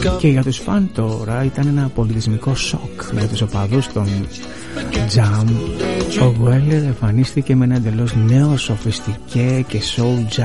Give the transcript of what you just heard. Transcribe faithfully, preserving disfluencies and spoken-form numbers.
Και για τους φαν τώρα ήταν ένα πολιτισμικό σοκ. Για τους οπαδούς των Jam, ο Weller εμφανίστηκε με ένα εντελώς νέο σοφιστικέ και soul jazz